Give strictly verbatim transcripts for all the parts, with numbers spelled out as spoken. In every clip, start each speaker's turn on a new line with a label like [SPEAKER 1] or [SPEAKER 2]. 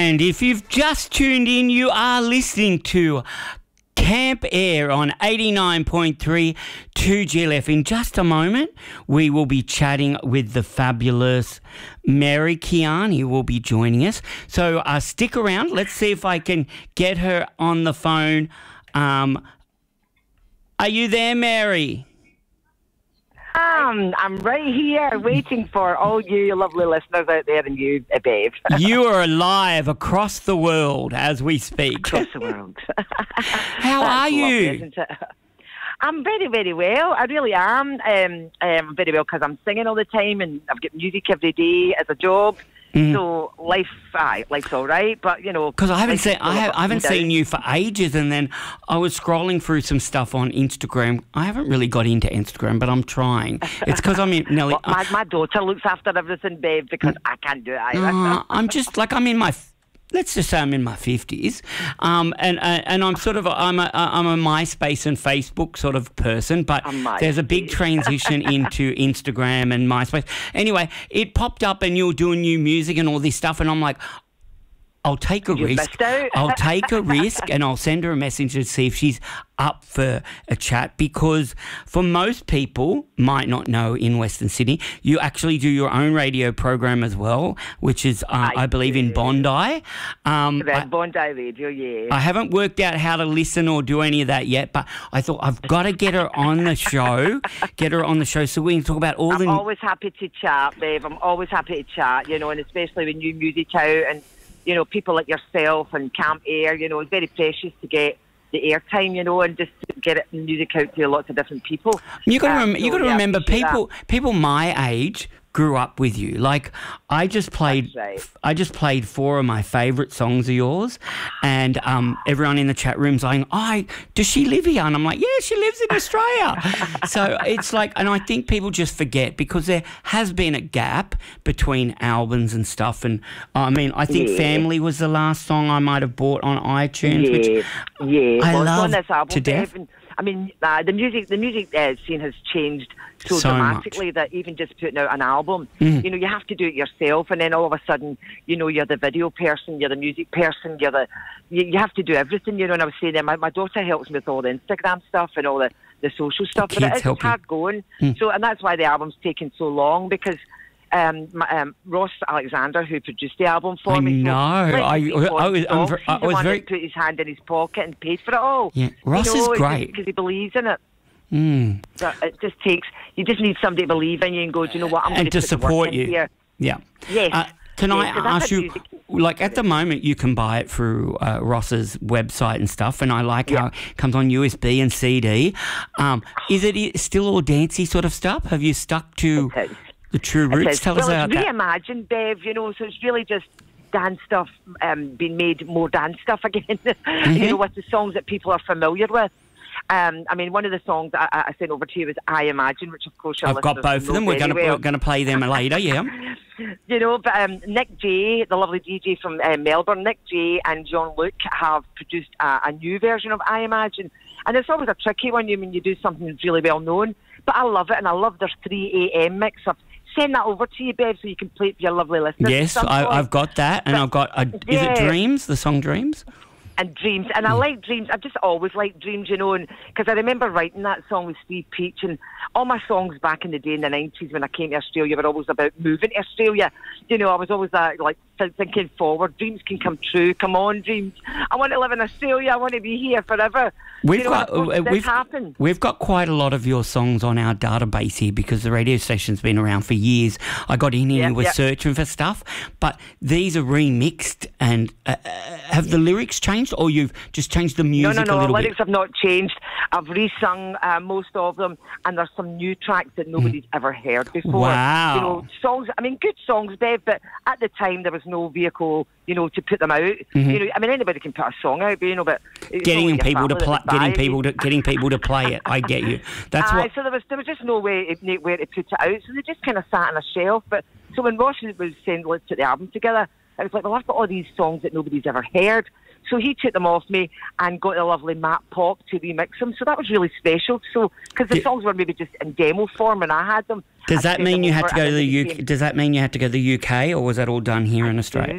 [SPEAKER 1] And if you've just tuned in, you are listening to Camp Air on eighty-nine point three two G L F. In just a moment, we will be chatting with the fabulous Mary Kiani will be joining us. So uh, stick around. Let's see if I can get her on the phone. Um, are you there, Mary?
[SPEAKER 2] Um, I'm right here waiting for all you lovely listeners out there and you, uh, Bev.
[SPEAKER 1] You are live across the world as we speak.
[SPEAKER 2] Across the world.
[SPEAKER 1] How are
[SPEAKER 2] lovely,
[SPEAKER 1] you?
[SPEAKER 2] isn't it? I'm very, very well. I really am. Um, um, very well because I'm singing all the time and I've got music every day as a job. Mm. So life, aye, life's all right, but you know,
[SPEAKER 1] because I haven't seen I, have, I haven't seen you for ages, and then I was scrolling through some stuff on Instagram. I haven't really got into Instagram, but I'm trying. It's because I'm in Nelly.
[SPEAKER 2] Well, my, my daughter looks after everything, babe, because I can't do it either.
[SPEAKER 1] Uh, I'm just like I'm in my. Let's just say I'm in my fifties, um, and uh, and I'm sort of a, I'm a I'm a MySpace and Facebook sort of person, but there's a big transition into Instagram and MySpace. Anyway, it popped up and you're doing new music and all this stuff, and I'm like, I'll take a
[SPEAKER 2] you
[SPEAKER 1] risk. I'll take a risk and I'll send her a message to see if she's up for a chat, because for most people might not know in Western Sydney, you actually do your own radio program as well, which is, uh, I, I believe, in Bondi. Um,
[SPEAKER 2] I, Bondi Radio, yeah.
[SPEAKER 1] I haven't worked out how to listen or do any of that yet, but I thought I've got to get her on the show, get her on the show so we can talk about all
[SPEAKER 2] I'm
[SPEAKER 1] the...
[SPEAKER 2] I'm always happy to chat, babe. I'm always happy to chat, you know, and especially when new music out and you know, people like yourself and Camp Air, you know, it's very precious to get the airtime, you know, and just to get it, music out to lots of different people.
[SPEAKER 1] You got to
[SPEAKER 2] um,
[SPEAKER 1] rem- you
[SPEAKER 2] so,
[SPEAKER 1] got to
[SPEAKER 2] yeah,
[SPEAKER 1] remember people
[SPEAKER 2] that.
[SPEAKER 1] people my age grew up with you. Like I just played
[SPEAKER 2] right.
[SPEAKER 1] I just played four of my favourite songs of yours, and um, everyone in the chat room's like, "Oh, does she live here?" And I'm like, "Yeah, she lives in Australia." So it's like, and I think people just forget because there has been a gap between albums and stuff. And I mean, I think
[SPEAKER 2] yeah.
[SPEAKER 1] "Family" was the last song I might have bought on iTunes,
[SPEAKER 2] yeah.
[SPEAKER 1] which
[SPEAKER 2] yeah.
[SPEAKER 1] I
[SPEAKER 2] well,
[SPEAKER 1] love
[SPEAKER 2] on this album,
[SPEAKER 1] to death.
[SPEAKER 2] Even, I mean, uh, the music the music uh, scene has changed so,
[SPEAKER 1] so
[SPEAKER 2] dramatically
[SPEAKER 1] much.
[SPEAKER 2] that even just putting out an album,
[SPEAKER 1] mm.
[SPEAKER 2] you know, you have to do it yourself, and then all of a sudden, you know, you're the video person, you're the music person, you're the, you, you have to do everything, you know. And I was saying that my, my daughter helps me with all the Instagram stuff and all the, the social stuff,
[SPEAKER 1] the
[SPEAKER 2] but it,
[SPEAKER 1] kids
[SPEAKER 2] it's
[SPEAKER 1] help
[SPEAKER 2] hard going.
[SPEAKER 1] Mm.
[SPEAKER 2] So, and that's why the album's taken so long, because Um, my, um, Ross Alexander, who produced the album for
[SPEAKER 1] I
[SPEAKER 2] me.
[SPEAKER 1] know.
[SPEAKER 2] So,
[SPEAKER 1] I, I, I was, I'm, ver- I
[SPEAKER 2] the
[SPEAKER 1] was
[SPEAKER 2] one
[SPEAKER 1] very.
[SPEAKER 2] that put his hand in his pocket and paid for it all.
[SPEAKER 1] Yeah, Ross
[SPEAKER 2] you know,
[SPEAKER 1] is great
[SPEAKER 2] because he believes in it.
[SPEAKER 1] Mm.
[SPEAKER 2] So it just takes. You just need somebody to believe in you and go, do you know what? I'm going
[SPEAKER 1] and to
[SPEAKER 2] put
[SPEAKER 1] support
[SPEAKER 2] the work in
[SPEAKER 1] you.
[SPEAKER 2] Here.
[SPEAKER 1] Yeah.
[SPEAKER 2] Yes.
[SPEAKER 1] Uh, can
[SPEAKER 2] yes,
[SPEAKER 1] I ask you, like at the moment you can buy it through uh, Ross's website and stuff, and I like
[SPEAKER 2] yeah.
[SPEAKER 1] how it comes on U S B and C D. Um, is it still all dancey sort of stuff? Have you stuck to the true roots? Tell
[SPEAKER 2] well,
[SPEAKER 1] us about
[SPEAKER 2] it's
[SPEAKER 1] that.
[SPEAKER 2] Reimagined, Bev, you know, so it's really just dance stuff um, being made more dance stuff again, mm-hmm. you know, with the songs that people are familiar with. Um, I mean, one of the songs I, I sent over to you was I Imagine, which of course
[SPEAKER 1] I've got both of them. We're going well. to play them later, yeah.
[SPEAKER 2] You know, but um, Nick J, the lovely D J from uh, Melbourne, Nick J and John Luke have produced a, a new version of I Imagine. And it's always a tricky one, you mean you do something that's really well known. But I love it, and I love their three a.m. mix. I've send that over to you, Bev, so you can play it for your lovely listeners.
[SPEAKER 1] Yes, I, I've got that, and but, I've got, a, is yeah. it Dreams, the song Dreams?
[SPEAKER 2] And Dreams, and I like Dreams. I've just always liked Dreams, you know, because I remember writing that song with Steve Peach, and all my songs back in the day in the nineties when I came to Australia were always about moving to Australia. You know, I was always uh, like thinking forward. Dreams can come true. Come on, dreams. I want to live in Australia. I want to be here forever.
[SPEAKER 1] We've
[SPEAKER 2] you know,
[SPEAKER 1] got uh, we've,
[SPEAKER 2] happen.
[SPEAKER 1] we've got quite a lot of your songs on our database here because the radio station's been around for years. I got in here and yep, was yep. searching for stuff, but these are remixed. And uh, have the lyrics changed, or you've just changed the music
[SPEAKER 2] no, no, no,
[SPEAKER 1] a little
[SPEAKER 2] the
[SPEAKER 1] bit?
[SPEAKER 2] lyrics have not changed. I've resung uh, most of them, and there's some new tracks that nobody's mm. ever heard before.
[SPEAKER 1] Wow.
[SPEAKER 2] You know, songs, I mean, good songs, Bev, but at the time there was no vehicle, you know, to put them out. Mm-hmm. You know, I mean, anybody can put a song out, but, you know, but
[SPEAKER 1] getting people to play, getting people to getting people to play it. I get you. That's
[SPEAKER 2] uh,
[SPEAKER 1] what.
[SPEAKER 2] So there was there was just no way where to put it out, so they just kind of sat on a shelf. But so when Ross was saying, let's put the album together, I was like, well, I've got all these songs that nobody's ever heard. So he took them off me and got the lovely Matt Pop to remix them. So that was really special. So because the songs were maybe just in demo form when I had them.
[SPEAKER 1] Does that mean you had to go to the U K? Does that mean you had to go to the U K, or was that all done here in Australia?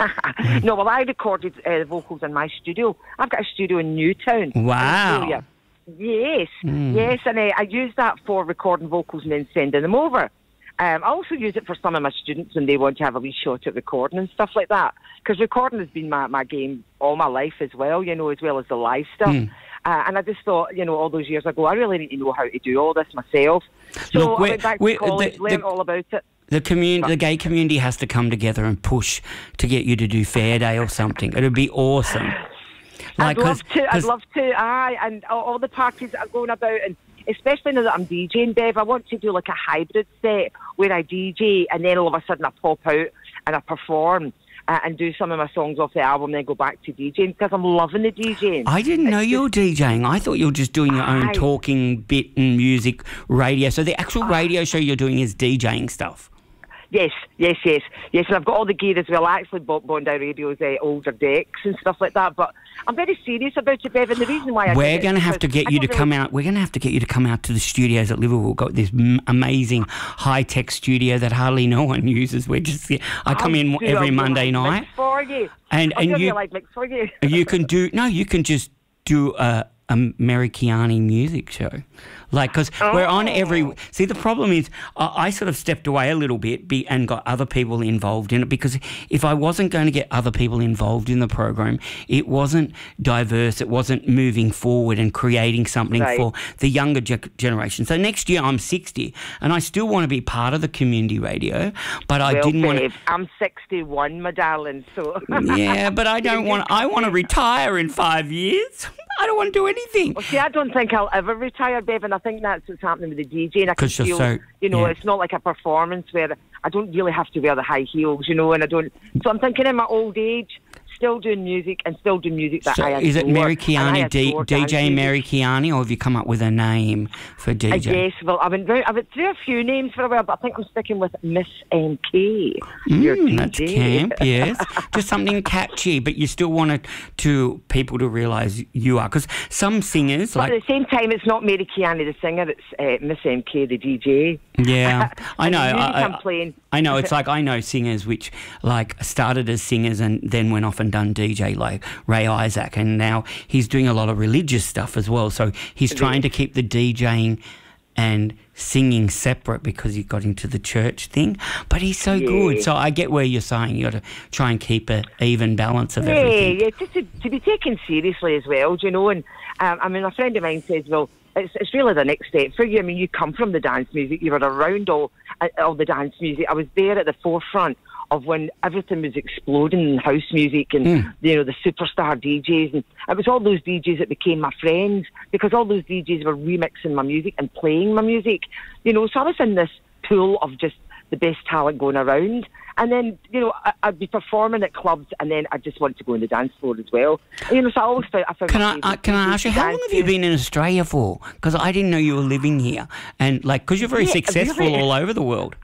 [SPEAKER 2] No, well, I recorded uh, the vocals in my studio. I've got a studio in Newtown.
[SPEAKER 1] Wow.
[SPEAKER 2] In yes,
[SPEAKER 1] Mm.
[SPEAKER 2] yes, and uh, I use that for recording vocals and then sending them over. Um, I also use it for some of my students when they want to have a wee shot at recording and stuff like that. Because recording has been my, my game all my life as well, you know, as well as the live stuff.
[SPEAKER 1] Mm.
[SPEAKER 2] Uh, and I just thought, you know, all those years ago, I really need to know how to do all this myself. So
[SPEAKER 1] Look,
[SPEAKER 2] I went back to college,
[SPEAKER 1] the,
[SPEAKER 2] learned
[SPEAKER 1] the,
[SPEAKER 2] all about it.
[SPEAKER 1] The community, the gay community has to come together and push to get you to do Fair Day or something. It'd be awesome.
[SPEAKER 2] Like, I'd love to. I'd love to. Aye, and all, all the parties that are going about, and especially now that I'm DJing, Bev, I want to do like a hybrid set where I D J and then all of a sudden I pop out and I perform uh, and do some of my songs off the album, and then go back to DJing because I'm loving the DJing.
[SPEAKER 1] I didn't know you were DJing. I thought you were just doing your own
[SPEAKER 2] Aye.
[SPEAKER 1] talking bit and music radio. So the actual radio show you're doing is DJing stuff.
[SPEAKER 2] Yes, yes, yes, yes, and I've got all the gear as well. I actually bought Bondi Radio's uh, older decks and stuff like that, but I'm very serious about it, Bev, and the reason why I
[SPEAKER 1] We're going to
[SPEAKER 2] is
[SPEAKER 1] have to
[SPEAKER 2] because
[SPEAKER 1] get
[SPEAKER 2] I
[SPEAKER 1] you to
[SPEAKER 2] don't
[SPEAKER 1] come
[SPEAKER 2] really-
[SPEAKER 1] out. We're going to have to get you to come out to the studios at Liverpool. We've got this m- amazing high-tech studio that hardly no one uses. We're just I come
[SPEAKER 2] I'll
[SPEAKER 1] in
[SPEAKER 2] do
[SPEAKER 1] every
[SPEAKER 2] a
[SPEAKER 1] Monday
[SPEAKER 2] live
[SPEAKER 1] night,
[SPEAKER 2] mix for you.
[SPEAKER 1] and
[SPEAKER 2] I'll
[SPEAKER 1] and
[SPEAKER 2] do a
[SPEAKER 1] you
[SPEAKER 2] live mix for you.
[SPEAKER 1] you can do no, you can just do a. a Marikiani music show. Like, because oh. we're on every... See, the problem is I, I sort of stepped away a little bit be, and got other people involved in it, because if I wasn't going to get other people involved in the program, it wasn't diverse, it wasn't moving forward and creating something
[SPEAKER 2] right.
[SPEAKER 1] for the younger ge- generation. So next year I'm sixty and I still want to be part of the community radio, but I
[SPEAKER 2] well,
[SPEAKER 1] didn't want
[SPEAKER 2] to... I'm sixty-one, my darling, so...
[SPEAKER 1] yeah, but I don't want... I want to retire in five years. I don't want to do anything.
[SPEAKER 2] Well, see, I don't think I'll ever retire, Bev, and I think that's what's happening with the DJing. I can
[SPEAKER 1] Because you're
[SPEAKER 2] feel,
[SPEAKER 1] so...
[SPEAKER 2] you know,
[SPEAKER 1] yeah.
[SPEAKER 2] it's not like a performance where I don't really have to wear the high heels, you know, and I don't... So I'm thinking in my old age, still doing music and still doing music that
[SPEAKER 1] so
[SPEAKER 2] I adore.
[SPEAKER 1] is it Mary
[SPEAKER 2] and I
[SPEAKER 1] Kiani, D-
[SPEAKER 2] adore
[SPEAKER 1] D J
[SPEAKER 2] dancing.
[SPEAKER 1] Mary Kiani, or have you come up with a name for D J?
[SPEAKER 2] Uh, yes, well, I've been, very, I've been through a few names for a while, but I think I'm sticking with Miss M K. Your
[SPEAKER 1] Mm, that's
[SPEAKER 2] D J.
[SPEAKER 1] camp, yes. Just something catchy, but you still wanted to people to realise you are. Because some singers,
[SPEAKER 2] But
[SPEAKER 1] like...
[SPEAKER 2] at the same time, it's not Mary Kiani the singer, it's uh, Miss M K the D J.
[SPEAKER 1] Yeah, I know.
[SPEAKER 2] The music
[SPEAKER 1] I,
[SPEAKER 2] I'm
[SPEAKER 1] I,
[SPEAKER 2] playing.
[SPEAKER 1] I know. It's like I know singers which like started as singers and then went off and done D J, like Ray Isaac, and now he's doing a lot of religious stuff as well. So he's trying to keep the DJing and singing separate because he got into the church thing. But he's so
[SPEAKER 2] Yeah.
[SPEAKER 1] good. So I get where you're saying you got to try and keep an even balance of
[SPEAKER 2] Yeah,
[SPEAKER 1] everything.
[SPEAKER 2] yeah, just to, to be taken seriously as well, do you know. And um, I mean, a friend of mine says, well, it's, it's really the next step for you. I mean, you come from the dance music. You were around all, uh, all the dance music. I was there at the forefront of when everything was exploding in house music and,
[SPEAKER 1] Mm.
[SPEAKER 2] you know, the superstar D Js. And it was all those D Js that became my friends because all those D Js were remixing my music and playing my music. You know, so I was in this pool of just the best talent going around. And then, you know, I, I'd be performing at clubs and then I'd just want to go on the dance floor as well. And, you know, so I always found... I found
[SPEAKER 1] Can
[SPEAKER 2] my
[SPEAKER 1] I uh,
[SPEAKER 2] favourite
[SPEAKER 1] can I
[SPEAKER 2] music
[SPEAKER 1] ask you, how long have you
[SPEAKER 2] dancing.
[SPEAKER 1] been in Australia for? Because I didn't know you were living here. And, like, because you're very
[SPEAKER 2] Yeah,
[SPEAKER 1] successful
[SPEAKER 2] really.
[SPEAKER 1] all over the world.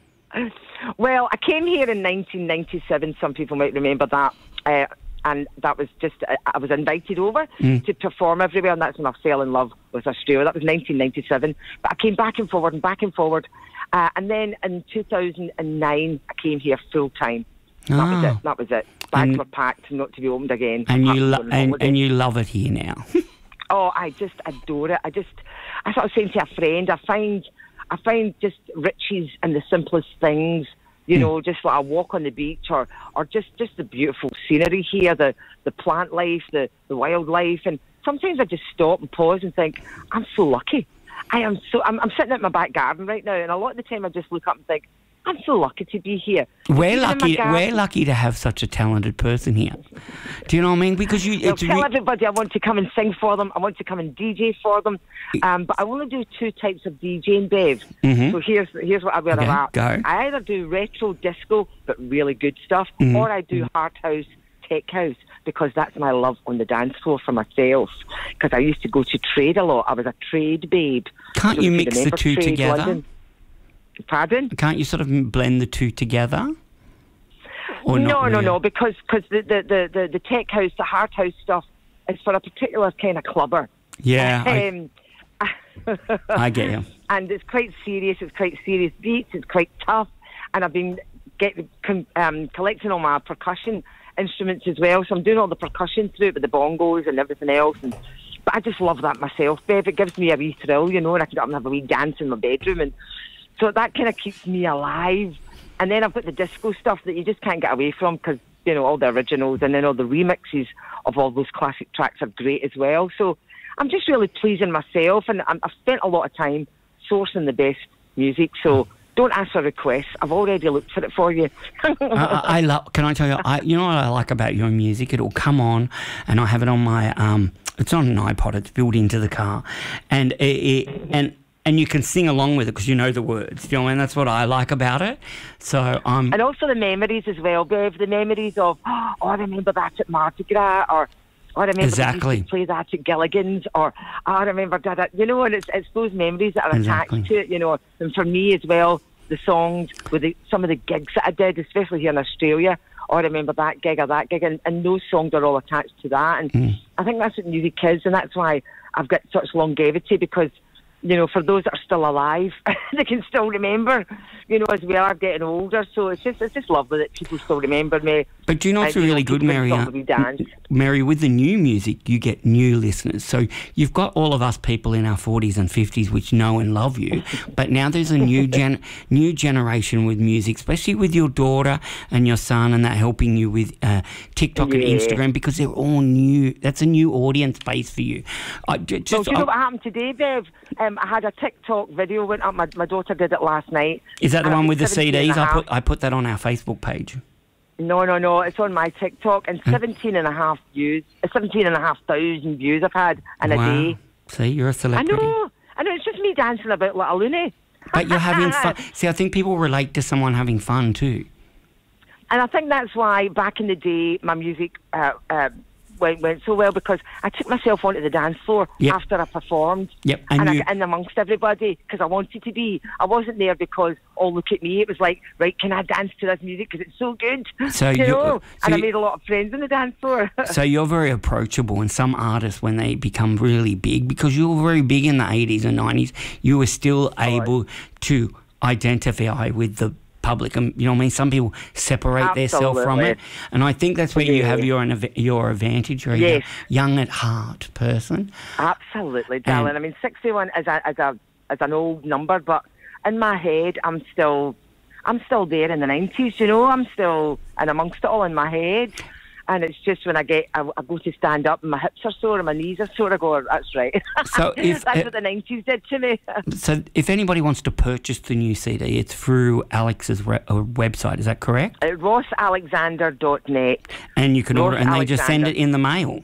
[SPEAKER 2] Well, I came here in nineteen ninety-seven. Some people might remember that. Uh, and that was just, uh, I was invited over
[SPEAKER 1] Mm.
[SPEAKER 2] to perform everywhere, and that's when I fell in love with Australia. That was nineteen ninety-seven. But I came back and forward and back and forward. Uh, and then in two thousand nine, I came here full time. That
[SPEAKER 1] Ah.
[SPEAKER 2] was it. That was it. Bags
[SPEAKER 1] And-
[SPEAKER 2] were packed, not to be opened again.
[SPEAKER 1] And
[SPEAKER 2] Packed
[SPEAKER 1] you, lo-
[SPEAKER 2] on
[SPEAKER 1] and,
[SPEAKER 2] holiday.
[SPEAKER 1] and you love it here now.
[SPEAKER 2] Oh, I just adore it. I just, I sort of saying to a friend, I find, I find just riches in the simplest things. You know, just like a walk on the beach, or, or just, just the beautiful scenery here, the, the plant life, the, the wildlife, and sometimes I just stop and pause and think, I'm so lucky. I am so. I'm, I'm sitting at my back garden right now, and a lot of the time I just look up and think, I'm so lucky to be here.
[SPEAKER 1] We're
[SPEAKER 2] Even in my
[SPEAKER 1] lucky.
[SPEAKER 2] garden-
[SPEAKER 1] We're lucky to have such a talented person here. Do you know what I mean? Because you,
[SPEAKER 2] Well,
[SPEAKER 1] it's
[SPEAKER 2] tell
[SPEAKER 1] re-
[SPEAKER 2] everybody I want to come and sing for them. I want to come and D J for them. Um, but I only do two types of DJing, Bev.
[SPEAKER 1] Mhm.
[SPEAKER 2] So here's here's what I where
[SPEAKER 1] Okay,
[SPEAKER 2] I'm at.
[SPEAKER 1] go.
[SPEAKER 2] I either do retro disco, but really good stuff,
[SPEAKER 1] Mhm.
[SPEAKER 2] or I do heart house, tech house, because that's my love on the dance floor for myself. Because I used to go to trade a lot. I was a trade babe.
[SPEAKER 1] Can't
[SPEAKER 2] So
[SPEAKER 1] you
[SPEAKER 2] if
[SPEAKER 1] mix the
[SPEAKER 2] remember
[SPEAKER 1] two
[SPEAKER 2] Trade
[SPEAKER 1] together?
[SPEAKER 2] London- Pardon?
[SPEAKER 1] Can't you sort of blend the two together? Or
[SPEAKER 2] no,
[SPEAKER 1] not
[SPEAKER 2] no,
[SPEAKER 1] really?
[SPEAKER 2] no, because cause the, the, the, the, the tech house, the heart house stuff is for a particular kind of clubber.
[SPEAKER 1] Yeah, I,
[SPEAKER 2] Um,
[SPEAKER 1] I get you.
[SPEAKER 2] and it's quite serious. It's quite serious beats. It's quite tough. And I've been get um, collecting all my percussion instruments as well. So I'm doing all the percussion through it with the bongos and everything else. And, but I just love that myself, Bev. It gives me a wee thrill, you know, and I can get up and have a wee dance in my bedroom. And so that kind of keeps me alive. And then I've got the disco stuff that you just can't get away from because, you know, all the originals and then all the remixes of all those classic tracks are great as well. So I'm just really pleasing myself, and I've spent a lot of time sourcing the best music. So don't ask for requests. I've already looked for it for you.
[SPEAKER 1] I, I, I love. Can I tell you? I, you know what I like about your music? It'll come on, and I have it on my. Um, it's on an iPod. It's built into the car, and it, it, and. And you can sing along with it because you know the words, you know, and that's what I like about it. So um,
[SPEAKER 2] and also the memories as well, Bev. The memories of, oh, I remember that at Mardi Gras, or oh, I remember
[SPEAKER 1] exactly.
[SPEAKER 2] play that at Gilligan's, or oh, I remember that, you know. And it's it's those memories that are
[SPEAKER 1] exactly.
[SPEAKER 2] attached to it, you know. And for me as well, the songs with the, some of the gigs that I did, especially here in Australia. Oh, I remember that gig or that gig, and, and those songs are all attached to that. And mm. I think that's what music is, and that's why I've got such longevity, because, you know, for those that are still alive, they can still remember, you know, as we are getting older. So it's just it's just lovely that people still remember me.
[SPEAKER 1] But do you know what's really good, Mary? Mary, with the new music, you get new listeners. So you've got all of us people in our forties and fifties which know and love you, but now there's a new gen new generation with music, especially with your daughter and your son, and that helping you with uh, TikTok yeah. and Instagram, because they're all new. That's a new audience base for you. I, just,
[SPEAKER 2] well, do you know
[SPEAKER 1] I,
[SPEAKER 2] what happened today, Bev? Um, I had a TikTok video went up. My, my daughter did it last night.
[SPEAKER 1] Is that the one with the C Ds? I put I put that on our Facebook page.
[SPEAKER 2] No, no, no. It's on my TikTok, and seventeen and a half views, seventeen and a half thousand views I've had in
[SPEAKER 1] wow.
[SPEAKER 2] a day.
[SPEAKER 1] See, you're a celebrity.
[SPEAKER 2] I know. I know. It's just me dancing about like a loony.
[SPEAKER 1] But you're having fun. See, I think people relate to someone having fun too.
[SPEAKER 2] And I think that's why back in the day, my music uh, uh, went, went so well, because I took myself onto the dance floor
[SPEAKER 1] yep.
[SPEAKER 2] after I performed.
[SPEAKER 1] Yep.
[SPEAKER 2] And,
[SPEAKER 1] and
[SPEAKER 2] I
[SPEAKER 1] you...
[SPEAKER 2] got in amongst everybody because I wanted to be. I wasn't there because, oh, look at me. It was like, right, can I dance to this music because it's so good?
[SPEAKER 1] So
[SPEAKER 2] you know? So and
[SPEAKER 1] you...
[SPEAKER 2] I made a lot of friends on the dance floor.
[SPEAKER 1] So you're very approachable, and some artists, when they become really big, because you were very big in the eighties and nineties, you were still able oh. to identify with the public, and you know what I mean. Some people separate themselves from it, and I think that's where yeah. you have your your advantage. You're
[SPEAKER 2] yes.
[SPEAKER 1] a young at heart person.
[SPEAKER 2] Absolutely, darling. And I mean, sixty-one is a is a is an old number, but in my head, I'm still I'm still there in the nineties. You know, I'm still and amongst it all in my head. And it's just when I get, I, I go to stand up and my hips are sore and my knees are sore, I go, that's right.
[SPEAKER 1] So if,
[SPEAKER 2] that's
[SPEAKER 1] uh,
[SPEAKER 2] what the nineties did to me.
[SPEAKER 1] So if anybody wants to purchase the new C D, it's through Alex's re- uh, website, is that correct?
[SPEAKER 2] Uh, ross alexander dot net.
[SPEAKER 1] And you can
[SPEAKER 2] Ross
[SPEAKER 1] order, and
[SPEAKER 2] Alexander.
[SPEAKER 1] they just send it in the mail.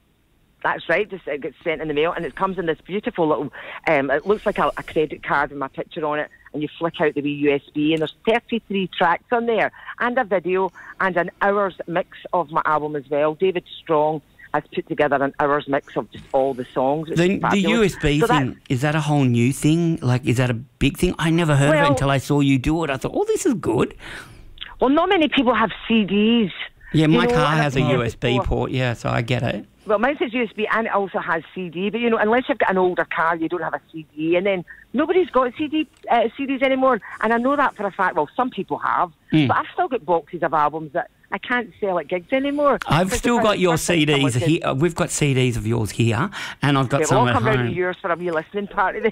[SPEAKER 2] That's right, just it gets sent in the mail, and it comes in this beautiful little, um, it looks like a, a credit card with my picture on it, and you flick out the wee U S B, and there's thirty-three tracks on there, and a video, and an hour's mix of my album as well. David Strong has put together an hour's mix of just all the songs.
[SPEAKER 1] The, the U S B so thing, is that a whole new thing? Like, is that a big thing? I never heard well, of it until I saw you do it. I thought, oh, this is good.
[SPEAKER 2] Well, not many people have C Ds.
[SPEAKER 1] Yeah, my
[SPEAKER 2] you know,
[SPEAKER 1] car has a U S B
[SPEAKER 2] before.
[SPEAKER 1] port, yeah, so I get it.
[SPEAKER 2] Well, mine says U S B and it also has C D, but you know, unless you've got an older car, you don't have a C D, and then nobody's got C D uh, C Ds anymore. And I know that for a fact. Well, some people have, mm. but I've still got boxes of albums that I can't sell at gigs anymore.
[SPEAKER 1] I've still got your C Ds here. We've got C Ds of yours here, and I've got
[SPEAKER 2] yeah,
[SPEAKER 1] some
[SPEAKER 2] well,
[SPEAKER 1] at
[SPEAKER 2] I'll come
[SPEAKER 1] home.
[SPEAKER 2] round to yours for a wee listening party.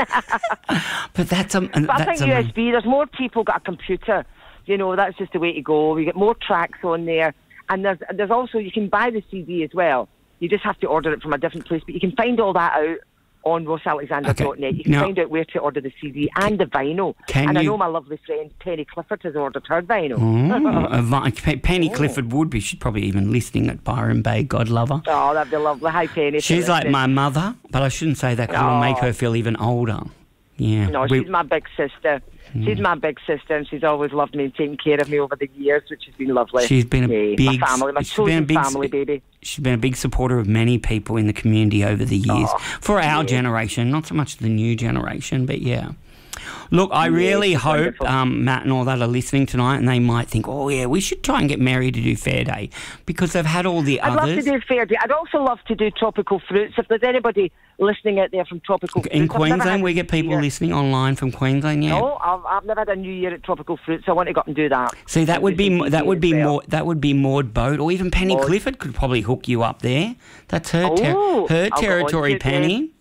[SPEAKER 1] But that's um.
[SPEAKER 2] But
[SPEAKER 1] that's
[SPEAKER 2] I think U S B. There's more people got a computer. You know, that's just the way to go. We get more tracks on there, and there's there's also you can buy the C D as well. You just have to order it from a different place, but you can find all that out on ross alexander dot net. Okay. You can now, find out where to order the C D and the vinyl. And I know my lovely friend Penny Clifford has ordered her vinyl.
[SPEAKER 1] Oh, Penny oh. Clifford would be. She's probably even listening at Byron Bay. God love her.
[SPEAKER 2] Oh, that'd be lovely. Hi, Penny.
[SPEAKER 1] She's like my mother, but I shouldn't say that because oh. it'll make her feel even older. Yeah.
[SPEAKER 2] No,
[SPEAKER 1] we,
[SPEAKER 2] she's my big sister. She's my big sister, and she's always loved me and taken care of me over the years, which has been lovely.
[SPEAKER 1] She's been a
[SPEAKER 2] yeah,
[SPEAKER 1] big
[SPEAKER 2] my family, my chosen big, family, baby.
[SPEAKER 1] She's been a big supporter of many people in the community over the years.
[SPEAKER 2] Oh,
[SPEAKER 1] for our
[SPEAKER 2] yeah.
[SPEAKER 1] generation, not so much the new generation, but yeah. Look, I really
[SPEAKER 2] it's
[SPEAKER 1] hope
[SPEAKER 2] wonderful.
[SPEAKER 1] um, Matt and all that are listening tonight, and they might think, oh, yeah, we should try and get Mary to do Fair Day, because they've had all the
[SPEAKER 2] I'd
[SPEAKER 1] others.
[SPEAKER 2] love to do Fair Day. I'd also love to do Tropical Fruits. If there's anybody listening out there from Tropical
[SPEAKER 1] In
[SPEAKER 2] Fruits. I've never
[SPEAKER 1] Queensland,
[SPEAKER 2] had
[SPEAKER 1] we
[SPEAKER 2] a
[SPEAKER 1] get
[SPEAKER 2] New
[SPEAKER 1] people
[SPEAKER 2] Year.
[SPEAKER 1] listening online from Queensland, yeah.
[SPEAKER 2] No, I've, I've never had a New Year at Tropical Fruits, so I want to go up and do that.
[SPEAKER 1] See, that
[SPEAKER 2] And
[SPEAKER 1] would
[SPEAKER 2] do
[SPEAKER 1] be
[SPEAKER 2] some
[SPEAKER 1] that
[SPEAKER 2] D J
[SPEAKER 1] would be
[SPEAKER 2] as well.
[SPEAKER 1] more that would be Maud Boat, or even Penny
[SPEAKER 2] Maud.
[SPEAKER 1] Clifford could probably hook you up there. That's her ter-
[SPEAKER 2] Oh,
[SPEAKER 1] her
[SPEAKER 2] I'll go on
[SPEAKER 1] territory,
[SPEAKER 2] to it then.
[SPEAKER 1] Penny.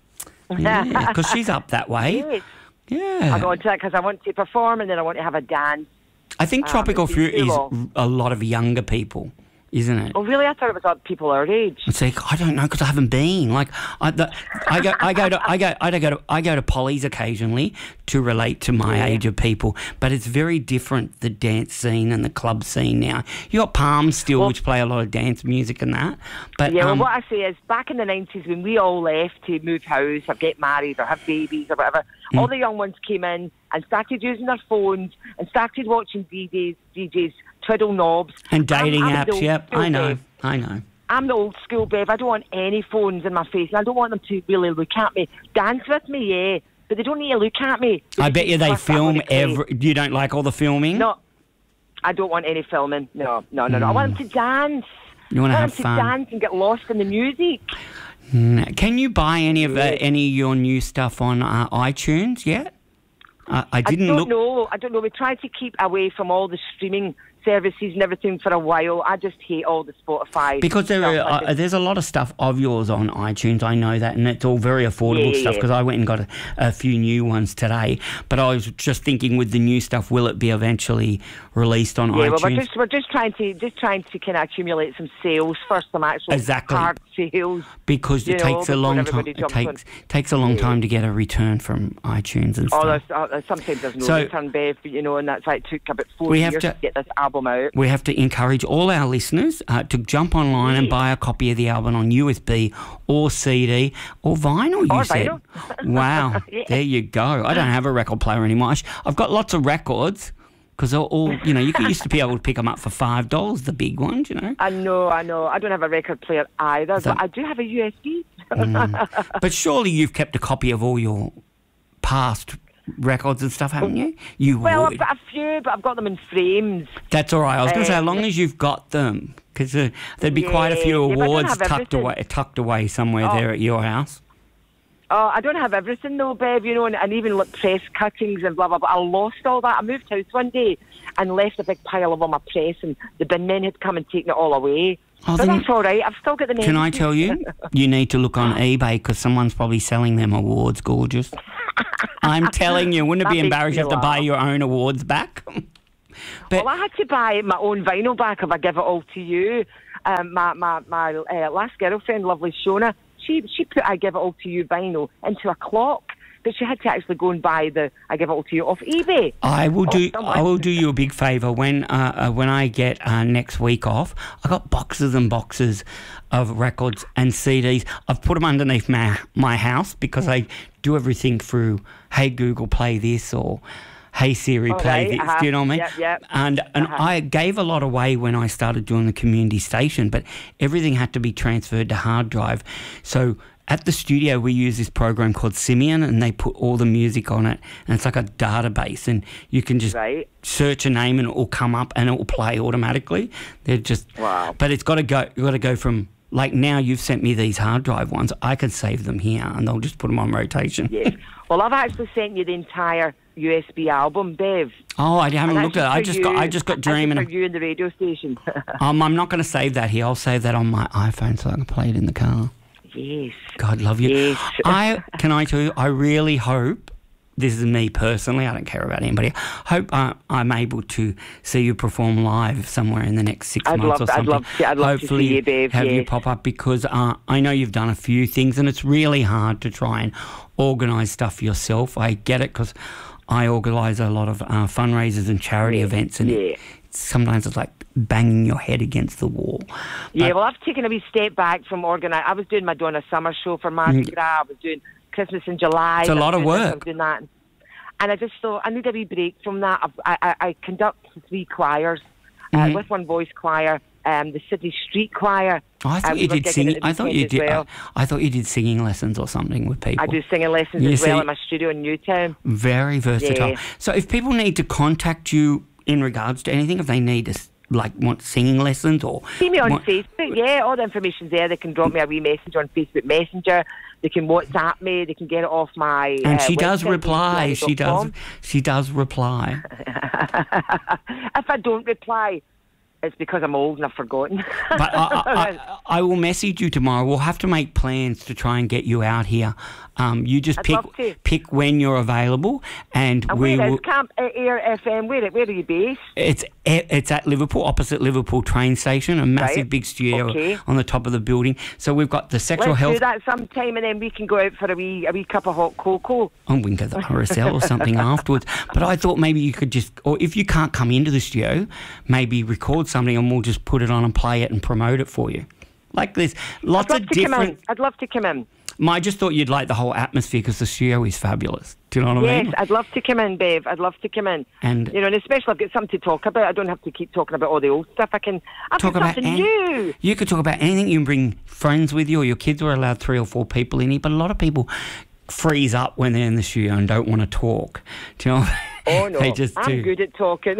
[SPEAKER 1] Yeah, because she's up that way.
[SPEAKER 2] Yes.
[SPEAKER 1] Yeah,
[SPEAKER 2] I go into that because I want to perform and then I want to have a dance.
[SPEAKER 1] I think
[SPEAKER 2] Um,
[SPEAKER 1] Tropical
[SPEAKER 2] it's been
[SPEAKER 1] Fruit
[SPEAKER 2] too
[SPEAKER 1] is
[SPEAKER 2] long.
[SPEAKER 1] a lot of younger people, isn't it?
[SPEAKER 2] Oh, really? I thought it was all people our age.
[SPEAKER 1] It's like, I don't know, because I haven't been. Like, I, the, I go, I go to, I go, I go to, I go to Polly's occasionally to relate to my
[SPEAKER 2] Yeah.
[SPEAKER 1] age of people, but it's very different, the dance scene and the club scene now. You got Palms still,
[SPEAKER 2] Well-
[SPEAKER 1] which play a lot of dance music and that, but
[SPEAKER 2] Yeah,
[SPEAKER 1] um,
[SPEAKER 2] well, what I say is, back in the nineties when we all left to move house or get married or have babies or whatever,
[SPEAKER 1] Mm.
[SPEAKER 2] all the young ones came in and started using their phones and started watching D Js, D Js twiddle knobs.
[SPEAKER 1] and dating
[SPEAKER 2] I'm- I'm the
[SPEAKER 1] apps.
[SPEAKER 2] old
[SPEAKER 1] Yep,
[SPEAKER 2] school
[SPEAKER 1] I know,
[SPEAKER 2] Bev.
[SPEAKER 1] I know.
[SPEAKER 2] I'm the old school Bev. I don't want any phones in my face. And I don't want them to really look at me. Dance with me, yeah, but they don't need to look at me.
[SPEAKER 1] I bet you they
[SPEAKER 2] First, I'm
[SPEAKER 1] film
[SPEAKER 2] gonna play.
[SPEAKER 1] every. You don't like all the filming?
[SPEAKER 2] No, I don't want any filming. No, no, no, no. I want them to dance.
[SPEAKER 1] You want
[SPEAKER 2] I
[SPEAKER 1] to
[SPEAKER 2] want
[SPEAKER 1] have
[SPEAKER 2] them
[SPEAKER 1] fun.
[SPEAKER 2] to dance and get lost in the music.
[SPEAKER 1] Mm. Can you buy any of uh, any of your new stuff on uh, iTunes yet? Uh, I didn't
[SPEAKER 2] I don't
[SPEAKER 1] look.
[SPEAKER 2] know. I don't know. We tried to keep away from all the streaming services and everything for a while. I just hate all the Spotify.
[SPEAKER 1] Because there
[SPEAKER 2] stuff.
[SPEAKER 1] are,
[SPEAKER 2] I
[SPEAKER 1] uh,
[SPEAKER 2] just-
[SPEAKER 1] there's a lot of stuff of yours on iTunes, I know that, and it's all very affordable
[SPEAKER 2] Yeah,
[SPEAKER 1] stuff,
[SPEAKER 2] yeah.
[SPEAKER 1] because I went and got a, a few new ones today. But I was just thinking, with the new stuff, will it be eventually released on
[SPEAKER 2] yeah, well, we're
[SPEAKER 1] iTunes?
[SPEAKER 2] just we're just trying to just trying to kind of accumulate some sales first, some actual
[SPEAKER 1] Exactly.
[SPEAKER 2] hard sales.
[SPEAKER 1] Because
[SPEAKER 2] you
[SPEAKER 1] it
[SPEAKER 2] know,
[SPEAKER 1] takes a
[SPEAKER 2] before
[SPEAKER 1] long time.
[SPEAKER 2] everybody
[SPEAKER 1] It
[SPEAKER 2] jumps
[SPEAKER 1] takes takes a long time to get a return from iTunes and
[SPEAKER 2] Oh,
[SPEAKER 1] stuff.
[SPEAKER 2] there's, uh, sometimes there's no
[SPEAKER 1] So-
[SPEAKER 2] return, Bev, you know, and that's why it took about four
[SPEAKER 1] We have
[SPEAKER 2] years
[SPEAKER 1] to-
[SPEAKER 2] to, get this album out.
[SPEAKER 1] We have to encourage all our listeners uh, to jump online and buy a copy of the album on U S B or C D or vinyl, you
[SPEAKER 2] Or
[SPEAKER 1] said.
[SPEAKER 2] vinyl.
[SPEAKER 1] Wow.
[SPEAKER 2] Yeah.
[SPEAKER 1] There you go. I don't have a record player anymore. I sh- I've got lots of records, because all, all, you know, you could- used to be able to pick them up for five dollars, the big ones, you know.
[SPEAKER 2] I know, I know. I don't have a record player either,
[SPEAKER 1] So-
[SPEAKER 2] but I do have a U S B.
[SPEAKER 1] But surely you've kept a copy of all your past records and stuff, haven't you? You
[SPEAKER 2] Well, I've
[SPEAKER 1] would.
[SPEAKER 2] got a few, but I've got them in frames.
[SPEAKER 1] That's all right. I was going to say, as
[SPEAKER 2] Um,
[SPEAKER 1] long as you've got them, because uh, there'd be quite a few
[SPEAKER 2] Yeah, yeah, but I don't
[SPEAKER 1] awards
[SPEAKER 2] have
[SPEAKER 1] tucked
[SPEAKER 2] everything.
[SPEAKER 1] away, tucked away somewhere
[SPEAKER 2] Oh.
[SPEAKER 1] there at your house.
[SPEAKER 2] Oh, I don't have everything though, Bev, you know, and, and even like press cuttings and blah, blah, blah. I lost all that. I moved house one day and left a big pile of all my press, and the bin men had come and taken it all away.
[SPEAKER 1] Oh,
[SPEAKER 2] but
[SPEAKER 1] then-
[SPEAKER 2] that's all right. I've still got the name.
[SPEAKER 1] Can I tell you? You need to look on eBay, because someone's probably selling them awards, gorgeous. I'm telling you, wouldn't it be
[SPEAKER 2] That makes
[SPEAKER 1] embarrassing
[SPEAKER 2] me
[SPEAKER 1] to have to buy
[SPEAKER 2] laugh.
[SPEAKER 1] your own awards back? But
[SPEAKER 2] Well, I had to buy my own vinyl back if I give it all to you. Um, my my, my uh, last girlfriend, lovely Shona, she she put I Give It All to You vinyl into a clock, but she had to actually go and buy the I Give It All to You off eBay.
[SPEAKER 1] I will do.
[SPEAKER 2] Oh,
[SPEAKER 1] I will do you a big favour when uh, uh, when I get uh, next week off. I got boxes and boxes of records and C Ds. I've put them underneath my my house, because I do everything through Hey Google, play this, or Hey Siri,
[SPEAKER 2] All
[SPEAKER 1] play
[SPEAKER 2] right,
[SPEAKER 1] this.
[SPEAKER 2] uh-huh.
[SPEAKER 1] Do you know what I mean?
[SPEAKER 2] Yep, yep.
[SPEAKER 1] And and
[SPEAKER 2] Uh-huh.
[SPEAKER 1] I gave a lot away when I started doing the community station, but everything had to be transferred to hard drive. So at the studio, we use this program called Simeon, and they put all the music on it, and it's like a database, and you can just
[SPEAKER 2] Right.
[SPEAKER 1] search a name and it will come up and it will play automatically. They're just
[SPEAKER 2] Wow.
[SPEAKER 1] But it's got to go. You got to go from, like, now you've sent me these hard drive ones. I can save them here, and they'll just put them on rotation.
[SPEAKER 2] Yes. Well, I've actually sent you the entire U S B album, Bev.
[SPEAKER 1] Oh, I haven't
[SPEAKER 2] And
[SPEAKER 1] looked at it.
[SPEAKER 2] that's
[SPEAKER 1] I
[SPEAKER 2] for
[SPEAKER 1] just
[SPEAKER 2] you.
[SPEAKER 1] got. I just got
[SPEAKER 2] That's
[SPEAKER 1] dreaming.
[SPEAKER 2] for
[SPEAKER 1] Of,
[SPEAKER 2] you and the radio station.
[SPEAKER 1] um, I'm not going to save that here. I'll save that on my iPhone so I can play it in the car.
[SPEAKER 2] Yes.
[SPEAKER 1] God love you.
[SPEAKER 2] Yes.
[SPEAKER 1] I can I tell you. I really hope. This is me personally. I don't care about anybody. Hope uh, I'm able to see you perform live somewhere in the next six
[SPEAKER 2] I'd
[SPEAKER 1] months
[SPEAKER 2] love-
[SPEAKER 1] or
[SPEAKER 2] I'd
[SPEAKER 1] something.
[SPEAKER 2] love to- I'd love to see
[SPEAKER 1] Hopefully,
[SPEAKER 2] you, Bev,
[SPEAKER 1] have you
[SPEAKER 2] yes.
[SPEAKER 1] pop up, because uh, I know you've done a few things, and it's really hard to try and organise stuff yourself. I get it, because I organise a lot of uh, fundraisers and charity
[SPEAKER 2] Yeah,
[SPEAKER 1] events, and
[SPEAKER 2] yeah.
[SPEAKER 1] it, sometimes it's like banging your head against the wall.
[SPEAKER 2] Yeah,
[SPEAKER 1] But-
[SPEAKER 2] well, I've taken a wee step back from organising. I was doing Madonna Summer Show for Mardi
[SPEAKER 1] Mm.
[SPEAKER 2] Gras. I was doing Christmas in July.
[SPEAKER 1] It's a
[SPEAKER 2] I was
[SPEAKER 1] lot of
[SPEAKER 2] doing this, I
[SPEAKER 1] work.
[SPEAKER 2] was doing that. And I just thought, I need a wee break from that. I've, I, I, I conduct three choirs, uh,
[SPEAKER 1] Mhm.
[SPEAKER 2] with one voice choir, um, the Sydney Street Choir.
[SPEAKER 1] Oh, I thought
[SPEAKER 2] Uh, we
[SPEAKER 1] you
[SPEAKER 2] were
[SPEAKER 1] did
[SPEAKER 2] gigging
[SPEAKER 1] singing.
[SPEAKER 2] at the
[SPEAKER 1] I thought you
[SPEAKER 2] weekend as
[SPEAKER 1] did.
[SPEAKER 2] well.
[SPEAKER 1] I, I thought you did singing lessons or something with people.
[SPEAKER 2] I do singing lessons
[SPEAKER 1] You
[SPEAKER 2] as well
[SPEAKER 1] see-
[SPEAKER 2] in my studio in Newtown.
[SPEAKER 1] Very versatile.
[SPEAKER 2] Yeah.
[SPEAKER 1] So if people need to contact you in regards to anything, if they need to s- like want singing lessons or
[SPEAKER 2] See me on
[SPEAKER 1] want-
[SPEAKER 2] Facebook, yeah, all the information's there. They can drop me a wee message on Facebook Messenger. They can WhatsApp me. They can get it off my.
[SPEAKER 1] and
[SPEAKER 2] uh,
[SPEAKER 1] she does
[SPEAKER 2] website,
[SPEAKER 1] reply. She does.
[SPEAKER 2] com.
[SPEAKER 1] She does reply.
[SPEAKER 2] If I don't reply, it's because I'm old and I've forgotten.
[SPEAKER 1] But I, I, I, I will message you tomorrow. We'll have to make plans to try and get you out here. Um, you just
[SPEAKER 2] I'd
[SPEAKER 1] pick
[SPEAKER 2] love to.
[SPEAKER 1] pick when you're available, and,
[SPEAKER 2] And
[SPEAKER 1] we
[SPEAKER 2] where
[SPEAKER 1] will.
[SPEAKER 2] is Camp Air F M? Where, where are you based?
[SPEAKER 1] It's at, it's at Liverpool, opposite Liverpool train station, a massive
[SPEAKER 2] Right.
[SPEAKER 1] big studio
[SPEAKER 2] Okay.
[SPEAKER 1] on the top of the building. So we've got the sexual
[SPEAKER 2] Let's
[SPEAKER 1] health.
[SPEAKER 2] do that sometime, and then we can go out for a wee a wee cup of hot cocoa.
[SPEAKER 1] Oh, we can go to the R S L or something afterwards. But I thought maybe you could just, or if you can't come into the studio, maybe record something and we'll just put it on and play it and promote it for you. Like there's lots
[SPEAKER 2] I'd love
[SPEAKER 1] of
[SPEAKER 2] to come
[SPEAKER 1] different.
[SPEAKER 2] in. I'd love to come in.
[SPEAKER 1] I just thought you'd like the whole atmosphere because the studio is fabulous. Do you know what I
[SPEAKER 2] Yes,
[SPEAKER 1] mean?
[SPEAKER 2] I'd love to come in, Bev. I'd love to come in.
[SPEAKER 1] And-
[SPEAKER 2] you know, and especially I've got something to talk about. I don't have to keep talking about all the old stuff. I can I've
[SPEAKER 1] Talk
[SPEAKER 2] got
[SPEAKER 1] about
[SPEAKER 2] something
[SPEAKER 1] any-
[SPEAKER 2] new.
[SPEAKER 1] You could talk about anything. You can bring friends with you, or your kids are allowed three or four people in here. But a lot of people freeze up when they're in the studio and don't want to talk. Do you know?
[SPEAKER 2] Oh no,
[SPEAKER 1] They just
[SPEAKER 2] I'm
[SPEAKER 1] do.
[SPEAKER 2] good at talking.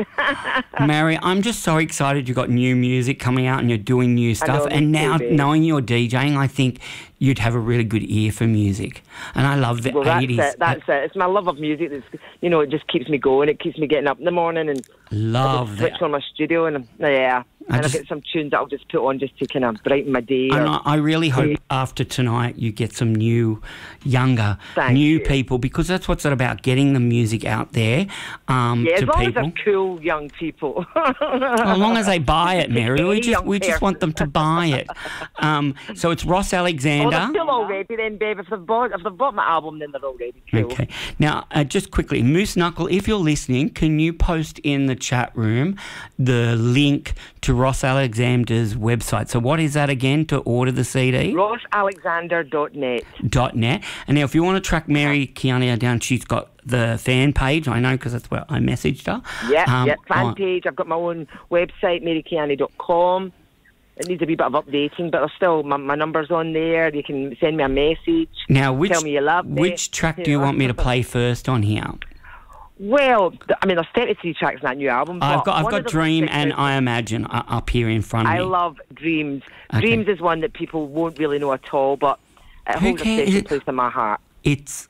[SPEAKER 1] Mary, I'm just so excited you've got new music coming out and you're doing new stuff.
[SPEAKER 2] know, me
[SPEAKER 1] and
[SPEAKER 2] too,
[SPEAKER 1] now,
[SPEAKER 2] babe.
[SPEAKER 1] knowing you're DJing, I think you'd have a really good ear for music. And I love the
[SPEAKER 2] Well, that's
[SPEAKER 1] eighties.
[SPEAKER 2] it. That's it. It's my love of music. That's, you know, it just keeps me going. It keeps me getting up in the morning and
[SPEAKER 1] love
[SPEAKER 2] I just switch
[SPEAKER 1] that.
[SPEAKER 2] on my studio and yeah.
[SPEAKER 1] I
[SPEAKER 2] and
[SPEAKER 1] just-
[SPEAKER 2] I've got some tunes that I'll just put on just to kind of brighten my day.
[SPEAKER 1] And
[SPEAKER 2] or-
[SPEAKER 1] I, I really hope
[SPEAKER 2] Yeah.
[SPEAKER 1] after tonight you get some new, younger,
[SPEAKER 2] Thank
[SPEAKER 1] new
[SPEAKER 2] you.
[SPEAKER 1] people, because that's what's it about, getting the music out there um,
[SPEAKER 2] yeah, as
[SPEAKER 1] to
[SPEAKER 2] long
[SPEAKER 1] people.
[SPEAKER 2] as they're cool young people.
[SPEAKER 1] Well, as long as they buy it, Mary, we
[SPEAKER 2] Any
[SPEAKER 1] just
[SPEAKER 2] young
[SPEAKER 1] we just want them to buy it. Um, so it's Ross
[SPEAKER 2] Oh,
[SPEAKER 1] Alexander.
[SPEAKER 2] they're still already then, babe. If they've bought, if they've bought my album, then they're already cool.
[SPEAKER 1] Okay. Now, uh, just quickly, Moose Knuckle, if you're listening, can you post in the chat room the link to Ross Alexander's website? So what is that again to order the C D?
[SPEAKER 2] ross alexander dot net.
[SPEAKER 1] Dot net. And now, if you want to track Mary Kiania down, she's got the fan page. I know because that's where I messaged her.
[SPEAKER 2] Yeah,
[SPEAKER 1] Um,
[SPEAKER 2] yeah, fan
[SPEAKER 1] on-
[SPEAKER 2] page. I've got my own website, mary kiani dot com. It needs a wee bit of updating, but there's still my, my number's on there. You can send me a message.
[SPEAKER 1] Now, which
[SPEAKER 2] Tell me you love me.
[SPEAKER 1] which track do you
[SPEAKER 2] know.
[SPEAKER 1] want me to play first on here?
[SPEAKER 2] Well, th- I mean, there's thirty-three tracks in that new album.
[SPEAKER 1] I've
[SPEAKER 2] but
[SPEAKER 1] got I've
[SPEAKER 2] one
[SPEAKER 1] got
[SPEAKER 2] of them
[SPEAKER 1] Dream
[SPEAKER 2] sticks
[SPEAKER 1] and
[SPEAKER 2] out.
[SPEAKER 1] I Imagine uh, up here in front of
[SPEAKER 2] I
[SPEAKER 1] me.
[SPEAKER 2] love Dreams.
[SPEAKER 1] Okay.
[SPEAKER 2] Dreams is one that people won't really know at all, but it
[SPEAKER 1] Who
[SPEAKER 2] holds a
[SPEAKER 1] cares?
[SPEAKER 2] special place in my heart.
[SPEAKER 1] It's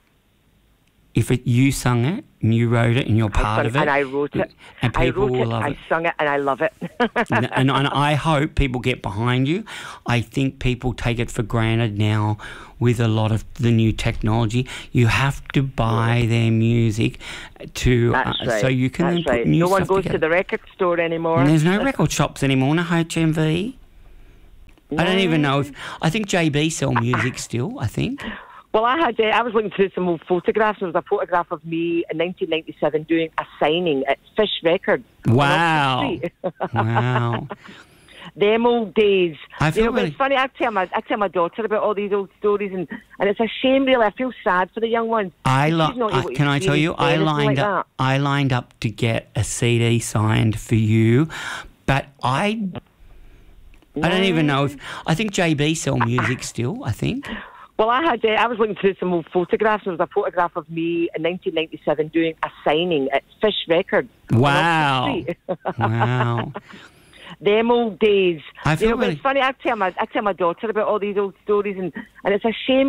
[SPEAKER 1] if it you sung it and you wrote it and you're
[SPEAKER 2] I
[SPEAKER 1] part
[SPEAKER 2] sung-
[SPEAKER 1] of it,
[SPEAKER 2] and I wrote it.
[SPEAKER 1] and
[SPEAKER 2] I
[SPEAKER 1] people
[SPEAKER 2] wrote
[SPEAKER 1] will
[SPEAKER 2] it,
[SPEAKER 1] love
[SPEAKER 2] I
[SPEAKER 1] it.
[SPEAKER 2] sung it, and I love it.
[SPEAKER 1] and, and, and I hope people get behind you. I think people take it for granted now with a lot of the new technology. You have to buy their music to
[SPEAKER 2] That's
[SPEAKER 1] uh,
[SPEAKER 2] right.
[SPEAKER 1] so you can
[SPEAKER 2] That's
[SPEAKER 1] then put
[SPEAKER 2] right.
[SPEAKER 1] new
[SPEAKER 2] No one
[SPEAKER 1] stuff
[SPEAKER 2] goes
[SPEAKER 1] together.
[SPEAKER 2] to the record store anymore.
[SPEAKER 1] And there's no record shops anymore, no H M V. I don't even know if I think J B sell music still. I think.
[SPEAKER 2] Well, I had uh, I was looking through some old photographs. There was a photograph of me in nineteen ninety-seven doing a signing at Fish Records. on
[SPEAKER 1] Wow.
[SPEAKER 2] Oxford Street.
[SPEAKER 1] Wow.
[SPEAKER 2] Them old days.
[SPEAKER 1] I
[SPEAKER 2] You
[SPEAKER 1] feel
[SPEAKER 2] know, but
[SPEAKER 1] really-
[SPEAKER 2] it's funny. I tell my I tell my daughter about all these old stories, and, and it's a shame. Really, I feel sad for the young ones.
[SPEAKER 1] I,
[SPEAKER 2] She's
[SPEAKER 1] li-
[SPEAKER 2] not
[SPEAKER 1] I
[SPEAKER 2] able to
[SPEAKER 1] can I tell you,
[SPEAKER 2] experience
[SPEAKER 1] I
[SPEAKER 2] anything
[SPEAKER 1] lined
[SPEAKER 2] like
[SPEAKER 1] up.
[SPEAKER 2] that.
[SPEAKER 1] I lined up to get a C D signed for you, but I. I don't even know if I think J B sell music still. I think.
[SPEAKER 2] Well, I had uh, I was looking through some old photographs. There was a photograph of me in nineteen ninety-seven doing a signing at Fish Records. on
[SPEAKER 1] Wow.
[SPEAKER 2] Oxford Street.
[SPEAKER 1] Wow.
[SPEAKER 2] Them old days.
[SPEAKER 1] I
[SPEAKER 2] You
[SPEAKER 1] feel
[SPEAKER 2] know, but
[SPEAKER 1] really-
[SPEAKER 2] it's funny. I tell my I tell my daughter about all these old stories, and, and it's a shame.